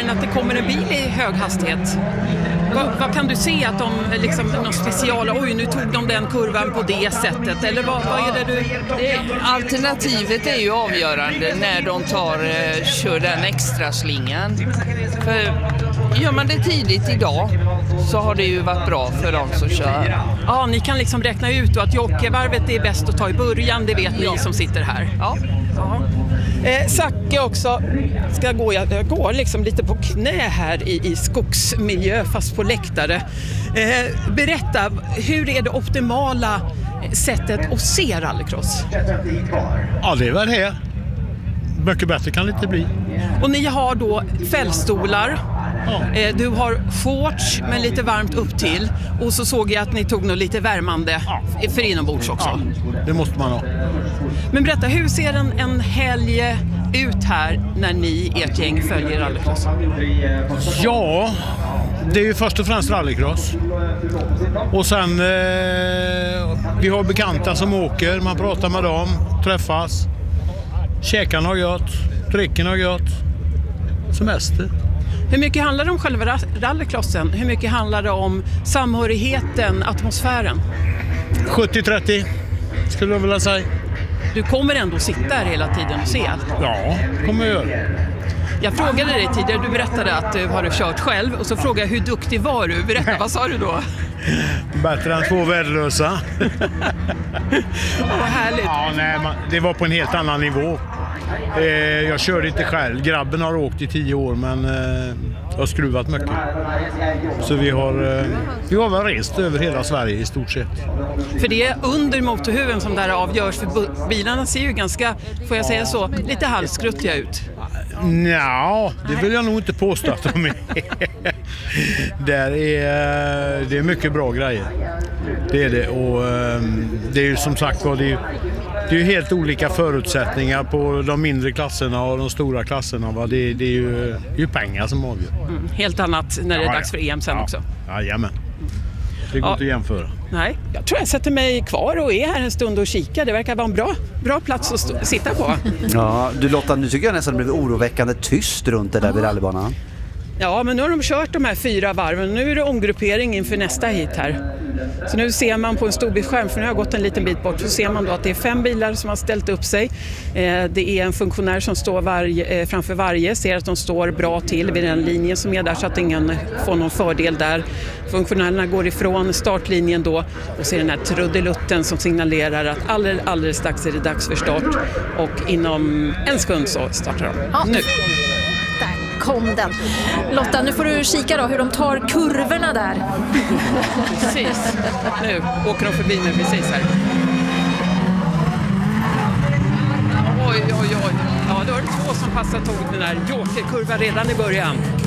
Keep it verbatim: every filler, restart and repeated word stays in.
in att det kommer en bil i hög hastighet. Vad, vad kan du se att de liksom någon special, oj nu tog de den kurvan på det sättet, eller vad, vad är det du... Det, alternativet är ju avgörande när de tar, eh, kör den extra slingan. För gör man det tidigt idag så har det ju varit bra för dem som kör. Ja, ni kan liksom räkna ut då att jockeyvarvet är bäst att ta i början, det vet ni som sitter här. Ja. Ja. Eh, Zacke också, ska gå, jag går liksom lite på knä här i, i skogsmiljö fast på läktare. Eh, berätta, hur är det optimala sättet att se rallycross? Ja, det är väl här. Mycket bättre kan det inte bli. Och ni har då fällstolar. Ja. Eh, du har shorts med lite varmt upp till. Och så såg jag att ni tog nog lite värmande Ja. för inombords också. Ja, det måste man ha. Men berätta, hur ser en, en helg ut här när ni, ert gäng, följer rallycross? Ja, det är ju först och främst rallycross. Och sen, eh, vi har bekanta som åker, man pratar med dem, träffas. Käkan har gött, dricken har gött, semester. Hur mycket handlar det om själva rallycrossen? Hur mycket handlar det om samhörigheten, atmosfären? sjuttio trettio skulle jag vilja säga. Du kommer ändå sitta här hela tiden och se allt. Ja, kommer jag göra. Jag frågade dig tidigare, du berättade att du har kört själv och så frågade jag hur duktig var du? Berätta, vad sa du då? Bättre än två värdelösa. Vad härligt. Ja, nej, man, det var på en helt annan nivå. Eh, jag körde inte själv. Grabben har åkt i tio år, men eh, jag har skruvat mycket. Så vi har, eh, vi har väl rest över hela Sverige i stort sett. För det är under motorhuven som där avgörs, för bilarna ser ju ganska, får jag säga så, lite halvskruttiga ut. Ja, det vill jag nog inte påstå att de är. Där är det är mycket bra grejer. Det är det. Och det är ju som sagt var, det är, det är ju helt olika förutsättningar på de mindre klasserna och de stora klasserna. Va? Det, det är ju, det är ju pengar som avgör. Mm, helt annat när det är Ja, dags för E M sen ja. också. Jajamän. Det går Ja. inte att jämföra. Nej, jag tror jag sätter mig kvar och är här en stund och kikar. Det verkar vara en bra, bra plats att stå, sitta på. Ja, du Lotta, nu tycker jag nästan det blev oroväckande tyst runt det där vid rallybanan. Ja, men nu har de kört de här fyra varven. Nu är det omgruppering inför nästa hit här. Så nu ser man på en storbildsskärm, för nu har jag gått en liten bit bort, så ser man då att det är fem bilar som har ställt upp sig. Eh, det är en funktionär som står varje, eh, framför varje, ser att de står bra till vid den linjen som är där så att ingen får någon fördel där. Funktionärerna går ifrån startlinjen då och ser den här trudelutten som signalerar att alldeles, alldeles strax är det dags för start. Och inom en sekund så startar de. Ja. Nu. Där kom den. Lotta, nu får du kika då hur de tar kurvorna där. Precis. Nu åker de förbi mig precis här. Oj, oj, oj. Ja, då är det två som passar tåget med den här jokerkurvan redan i början.